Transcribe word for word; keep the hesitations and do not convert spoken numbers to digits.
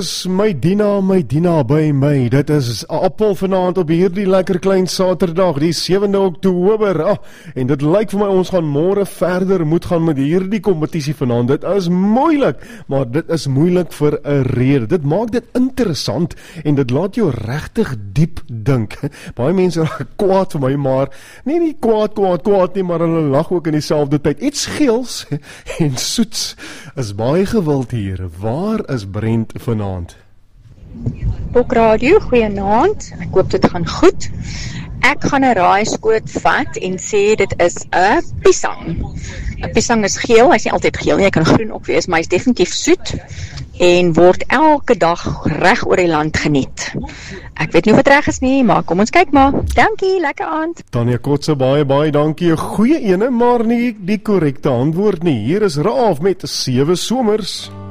Dis my Dina, my Dina by my. Dit is appel vanaand op hierdie lekker klein Saterdag, die sewende Oktober. Ah, en dit lyk vir my ons gaan môre verder moet gaan met hierdie kompetisie vanaand. Dit is moeilik, maar dit is moeilik vir 'n rede. Dit maak dit interessant en dit laat jou regtig diep dink. Baie mense raak kwaad vir my, maar nie nie kwaad, kwaad, kwaad nie, maar hulle lag ook in dieselfde tyd. Iets geels en soets is baie gewild hier. Waar is Brent vanaand? Bokradio, goeienaand. Ek hoop dit gaan goed. Ek gaan 'n raaiskoot vat en sê dit is 'n piesang. 'n Piesang is geel, hy's nie altyd geel nie, hy kan groen ook wees, maar hy's definitief soet en word elke dag reg oor die land geniet. Ek weet nie of dit reg is nie, maar kom ons kyk maar. Dankie, lekker aand. Tanya Kotse, baie baie dankie. 'n Goeie ene, maar nie die korrekte antwoord nie. Hier is Raaf met sewe somers.